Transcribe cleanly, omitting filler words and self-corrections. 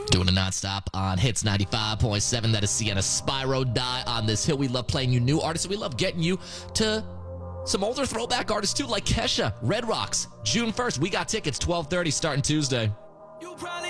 Doing a nonstop on Hits 95.7. That is Sienna Spyro. Die on This Hill. We love playing you new artists. We love getting you to some older throwback artists too, like Kesha, Red Rocks. June 1st, we got tickets, 12:30 starting Tuesday.